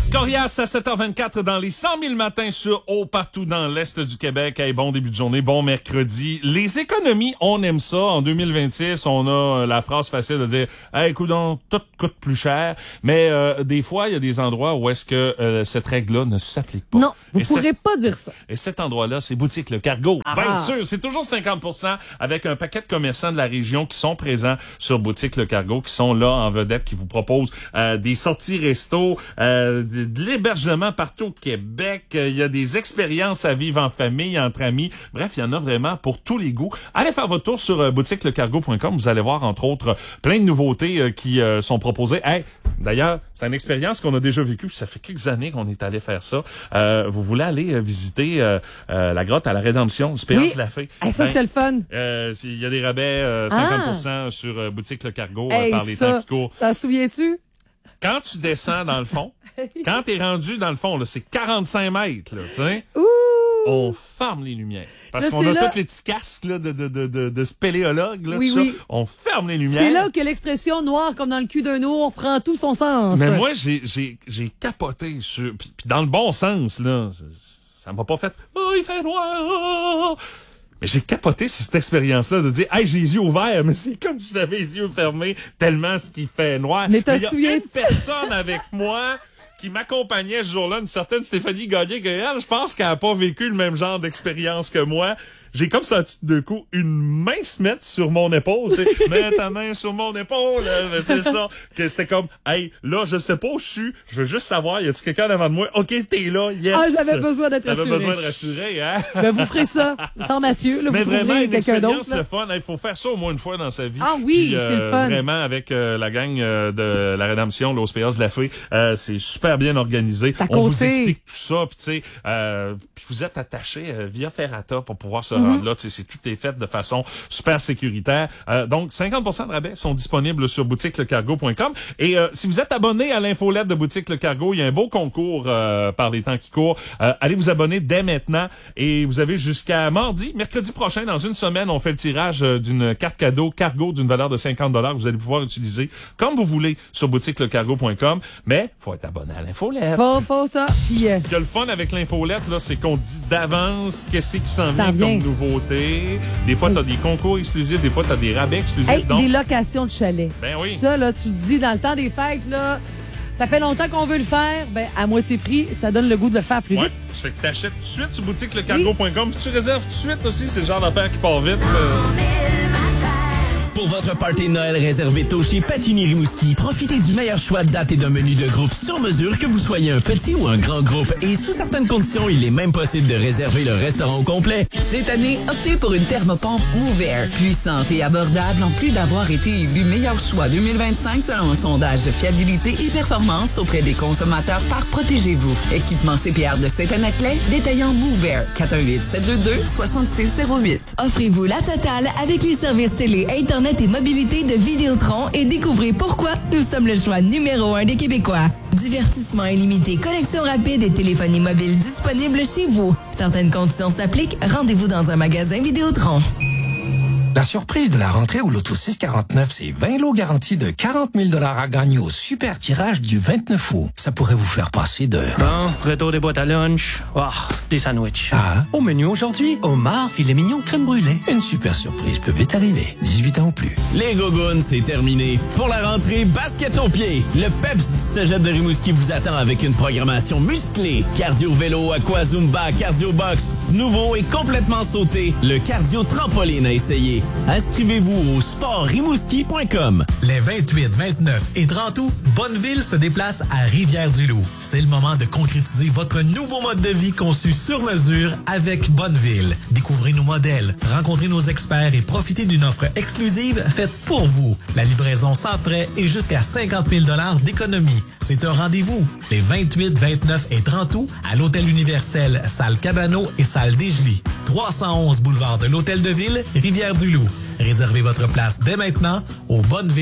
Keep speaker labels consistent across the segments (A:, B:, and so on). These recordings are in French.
A: Corias à 7h24 dans les 100 000 matins sur Eau partout dans l'Est du Québec. Hey, bon début de journée, bon mercredi. Les économies, on aime ça. En 2026, on a la phrase facile de dire « Hey, coudonc, tout coûte plus cher ». Mais des fois, il y a des endroits où est-ce que cette règle-là ne s'applique pas.
B: Non, vous pourrez pas dire ça.
A: Et cet endroit-là, c'est Boutique Le Cargo. Bien sûr, c'est toujours 50% avec un paquet de commerçants de la région qui sont présents sur Boutique Le Cargo, qui sont là en vedette, qui vous proposent des sorties resto, de l'hébergement partout au Québec. Il y a des expériences à vivre en famille, entre amis. Bref, il y en a vraiment pour tous les goûts. Allez faire votre tour sur boutiquelecargo.com. Vous allez voir, entre autres, plein de nouveautés qui sont proposées. Hey, d'ailleurs, c'est une expérience qu'on a déjà vécue. Ça fait quelques années qu'on est allé faire ça. Vous voulez aller visiter la grotte à la Rédemption, l'Espérance de la Fée.
B: Hey, ça, c'était le fun.
A: Il y a des rabais 50% sur Boutique Le Cargo par les temps qui courent.
B: T'en souviens-tu?
A: Quand tu descends dans le fond, quand t'es rendu dans le fond, là, c'est 45 mètres, là, tu sais. On ferme les lumières. Parce
B: là,
A: qu'on a tous les petits casques là, de spéléologues, là,
B: oui,
A: tout
B: oui.
A: ça. On ferme les lumières.
B: C'est là que l'expression noire comme dans le cul d'un ours prend tout son sens.
A: Mais moi, j'ai capoté sur... Puis dans le bon sens, là. Ça m'a pas fait « Oh, il fait noir! » Mais j'ai capoté sur cette expérience-là de dire « Hey, j'ai les yeux ouverts, mais c'est comme si j'avais les yeux fermés tellement ce qui fait noir. »
B: Mais
A: il y a une personne avec moi qui m'accompagnait ce jour-là, une certaine Stéphanie Gagné, que elle, je pense qu'elle a pas vécu le même genre d'expérience que moi. J'ai comme senti de coup une main se mettre sur mon épaule, tu sais. Mets ta main sur mon épaule, c'est ça. Que c'était comme, hey, là, je sais pas où je suis, je veux juste savoir, y a-t-il quelqu'un devant de moi? Ok, t'es là, yes.
B: Ah, j'avais besoin d'être rassuré.
A: J'avais besoin de rassurer, hein.
B: Ben, vous ferez ça, sans Mathieu, là,
A: mais
B: vous
A: vraiment,
B: trouverez
A: une
B: quelqu'un d'autre.
A: expérience le fun. Il faut faire ça au moins une fois dans sa vie.
B: Ah oui,
A: puis,
B: c'est le fun.
A: Vraiment, avec la gang de la Rédemption, l'Espérance de la Fée, c'est super bien organisé. On vous explique tout ça, puis tu sais, puis vous êtes attaché via Ferrata pour pouvoir se rendre là. Tu sais, tout est fait de façon super sécuritaire. Donc, 50% de rabais sont disponibles sur boutiquelecargo.com. Et si vous êtes abonné à l'infolette de Boutique Le Cargo, il y a un beau concours par les temps qui courent. Allez vous abonner dès maintenant et vous avez jusqu'à mercredi prochain, dans une semaine, on fait le tirage d'une carte cadeau Cargo d'une valeur de 50 $ que vous allez pouvoir utiliser comme vous voulez sur boutiquelecargo.com. Mais faut être abonné à l'infolette.
B: Faut ça. Puis,
A: ce qu'il y a le fun avec l'infolette, là, c'est qu'on dit d'avance qu'est-ce qui s'en vient comme nouveauté. Des fois, t'as des concours exclusifs, des fois, t'as des rabais exclusifs.
B: Hey,
A: donc...
B: des locations de chalets.
A: Ben oui.
B: Ça, là, tu dis, dans le temps des fêtes, là, ça fait longtemps qu'on veut le faire. Ben, à moitié prix, ça donne le goût de le faire plus vite.
A: Fait que t'achètes tout de suite sur boutiquelecargo.com, puis tu réserves tout de suite aussi. C'est le genre d'affaire qui part vite.
C: Pour votre party de Noël réservé tôt chez Patini Rimouski, profitez du meilleur choix de dates et d'un menu de groupe sur mesure, que vous soyez un petit ou un grand groupe. Et sous certaines conditions, il est même possible de réserver le restaurant au complet.
D: Cette année, optez pour une thermopompe Mover, puissante et abordable, en plus d'avoir été élu meilleur choix 2025 selon un sondage de fiabilité et performance auprès des consommateurs par Protégez-vous. Équipement CPR de Saint-Anaclet, détaillant Mover, 418-722-6608.
E: Offrez-vous la totale avec les services télé, Internet et mobilité de Vidéotron et découvrez pourquoi nous sommes le choix numéro 1 des Québécois. Divertissement illimité, connexion rapide et téléphonie mobile disponible chez vous. Certaines conditions s'appliquent. Rendez-vous dans un magasin Vidéotron.
F: La surprise de la rentrée au Loto 649, c'est 20 lots garantis de 40 000 $ à gagner au super tirage du 29 août. Ça pourrait vous faire passer de...
G: Bon, retour des boîtes à lunch. Oh, des sandwichs.
F: Ah.
G: Au menu aujourd'hui, homard, filet mignon, crème brûlée.
F: Une super surprise peut vite arriver. 18 ans ou plus.
C: Les gogoons, c'est terminé. Pour la rentrée, basket aux pieds. Le PEPS du Cégep de Rimouski vous attend avec une programmation musclée. Cardio vélo, aqua zumba, cardio box. Nouveau et complètement sauté, le cardio trampoline à essayer. Inscrivez-vous au sportrimouski.com.
H: Les 28, 29 et 30 août, Bonneville se déplace à Rivière-du-Loup. C'est le moment de concrétiser votre nouveau mode de vie conçu sur mesure avec Bonneville. Découvrez nos modèles, rencontrez nos experts et profitez d'une offre exclusive faite pour vous. La livraison sans frais et jusqu'à 50 000 $ d'économie. C'est un rendez-vous les 28, 29 et 30 août à l'Hôtel Universel, salle Cabano et salle Desjely. 311 boulevard de l'Hôtel de Ville, Rivière-du-Loup. Réservez votre place dès maintenant au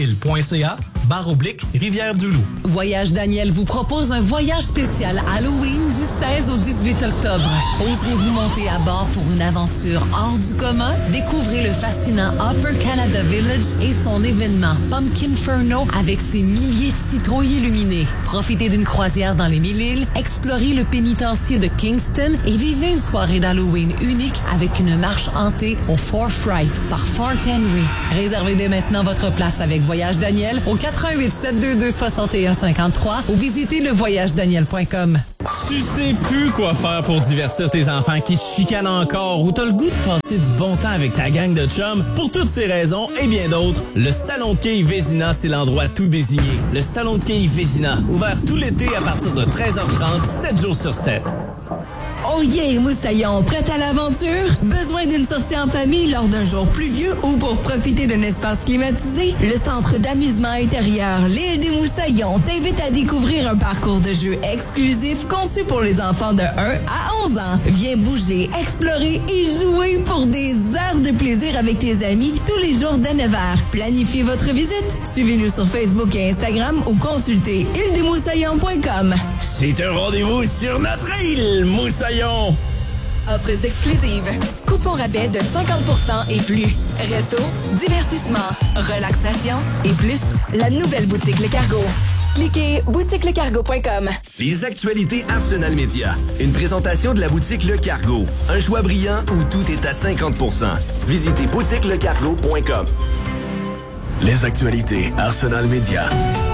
H: bonneville.ca/Rivière-du-Loup.
D: Voyage Daniel vous propose un voyage spécial Halloween du 16 au 18 octobre. Oserez-vous monter à bord pour une aventure hors du commun? Découvrez le fascinant Upper Canada Village et son événement Pumpkinferno avec ses milliers de citrouilles illuminés. Profitez d'une croisière dans les Mille-Îles, explorez le pénitencier de Kingston et vivez une soirée d'Halloween unique avec une marche hantée au Fort Fright par Fort Henry. Réservez dès maintenant votre place avec Voyage Daniel au 88 722 61 53 ou visitez levoyagedaniel.com.
C: Tu sais plus quoi faire pour divertir tes enfants qui se chicanent encore ou t'as le goût de passer du bon temps avec ta gang de chums. Pour toutes ces raisons et bien d'autres, le Salon de quilles Vézina, c'est l'endroit tout désigné. Le Salon de quilles Vézina, ouvert tout l'été à partir de 13h30, 7 jours sur 7.
E: Oh yeah, Moussaillon, prête à l'aventure? Besoin d'une sortie en famille lors d'un jour pluvieux ou pour profiter d'un espace climatisé? Le centre d'amusement intérieur L'Île des Moussaillons t'invite à découvrir un parcours de jeu exclusif conçu pour les enfants de 1 à 11 ans. Viens bouger, explorer et jouer pour des heures de plaisir avec tes amis tous les jours dès 9h. Planifiez votre visite. Suivez-nous sur Facebook et Instagram ou consultez îledesmoussaillons.com.
C: C'est un rendez-vous sur notre île, Moussaillon!
E: Offres exclusives. Coupons rabais de 50% et plus. Resto, divertissement, relaxation et plus. La nouvelle boutique Le Cargo. Cliquez boutiquelecargo.com.
I: Les actualités Arsenal Média. Une présentation de la boutique Le Cargo. Un choix brillant où tout est à 50%. Visitez boutiquelecargo.com.
J: Les actualités Arsenal Média.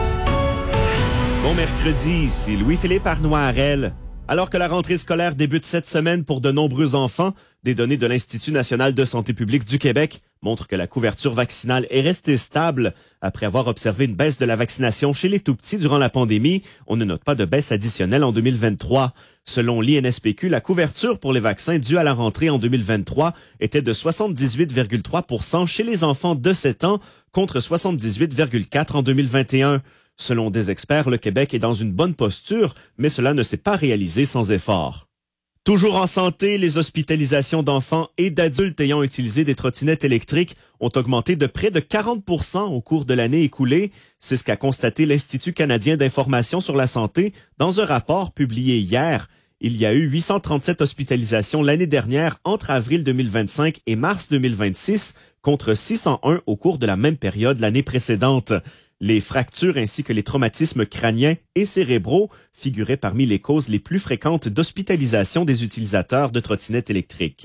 K: Bon mercredi, c'est Louis-Philippe Arnois-Harel. Alors que la rentrée scolaire débute cette semaine pour de nombreux enfants, des données de l'Institut national de santé publique du Québec montrent que la couverture vaccinale est restée stable. Après avoir observé une baisse de la vaccination chez les tout-petits durant la pandémie, on ne note pas de baisse additionnelle en 2023. Selon l'INSPQ, la couverture pour les vaccins dus à la rentrée en 2023 était de 78,3% chez les enfants de 7 ans contre 78,4% en 2021. Selon des experts, le Québec est dans une bonne posture, mais cela ne s'est pas réalisé sans effort. Toujours en santé, les hospitalisations d'enfants et d'adultes ayant utilisé des trottinettes électriques ont augmenté de près de 40% au cours de l'année écoulée. C'est ce qu'a constaté l'Institut canadien d'information sur la santé dans un rapport publié hier. Il y a eu 837 hospitalisations l'année dernière entre avril 2025 et mars 2026, contre 601 au cours de la même période l'année précédente. Les fractures ainsi que les traumatismes crâniens et cérébraux figuraient parmi les causes les plus fréquentes d'hospitalisation des utilisateurs de trottinettes électriques.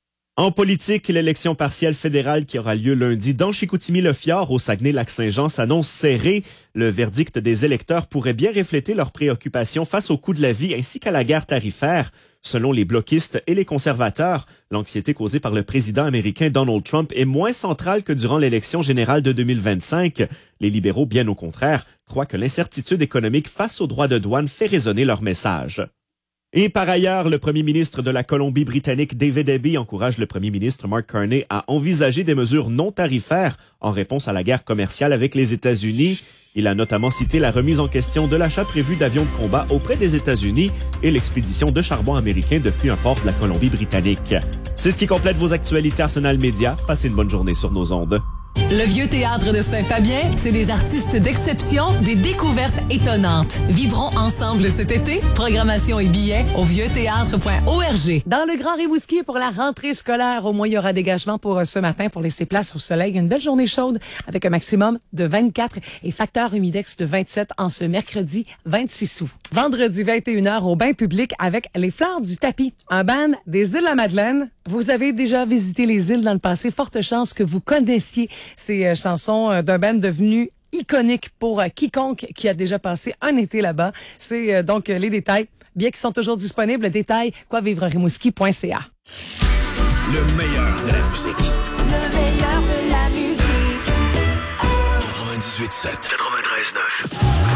K: En politique, l'élection partielle fédérale qui aura lieu lundi dans Chicoutimi-Le-Fjord au Saguenay-Lac-Saint-Jean s'annonce serrée. Le verdict des électeurs pourrait bien refléter leurs préoccupations face au coût de la vie ainsi qu'à la guerre tarifaire. Selon les bloquistes et les conservateurs, l'anxiété causée par le président américain Donald Trump est moins centrale que durant l'élection générale de 2025. Les libéraux, bien au contraire, croient que l'incertitude économique face aux droits de douane fait résonner leur message. Et par ailleurs, le premier ministre de la Colombie-Britannique, David Eby, encourage le premier ministre Mark Carney à envisager des mesures non tarifaires en réponse à la guerre commerciale avec les États-Unis. Il a notamment cité la remise en question de l'achat prévu d'avions de combat auprès des États-Unis et l'expédition de charbon américain depuis un port de la Colombie-Britannique. C'est ce qui complète vos actualités Arsenal Média. Passez une bonne journée sur nos ondes.
D: Le Vieux Théâtre de Saint-Fabien, c'est des artistes d'exception, des découvertes étonnantes. Vivrons ensemble cet été. Programmation et billets au vieuxthéâtre.org.
B: Dans le Grand Rimouski, pour la rentrée scolaire, au moins il y aura dégagement pour ce matin pour laisser place au soleil. Une belle journée chaude avec un maximum de 24 et facteur humidex de 27 en ce mercredi 26 août. Vendredi 21h au bain public avec les Fleurs du Tapis, un band des Îles-de-la-Madeleine. Vous avez déjà visité les îles dans le passé. Forte chance que vous connaissiez ces chansons d'un band devenu iconique pour quiconque qui a déjà passé un été là-bas. C'est donc les détails, bien qu'ils sont toujours disponibles. Détails, quoivivrerimouski.ca.
J: Le meilleur de la musique.
E: Le meilleur de la musique.
J: 98.7. 93.9.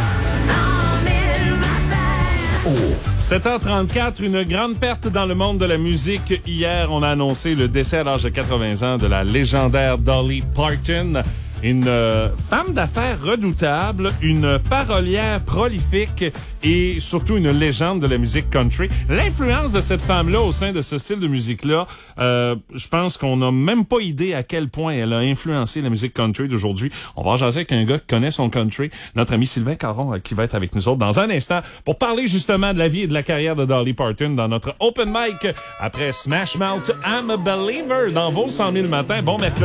A: 7h34, une grande perte dans le monde de la musique. Hier, on a annoncé le décès à l'âge de 80 ans de la légendaire Dolly Parton. une femme d'affaires redoutable, une parolière prolifique et surtout une légende de la musique country. L'influence de cette femme-là au sein de ce style de musique-là, je pense qu'on n'a même pas idée à quel point elle a influencé la musique country d'aujourd'hui. On va jaser avec un gars qui connaît son country, notre ami Sylvain Caron, qui va être avec nous autres dans un instant pour parler justement de la vie et de la carrière de Dolly Parton dans notre Open Mic après Smash Mouth I'm a Believer dans vos 100 000 matins. Bon mercredi.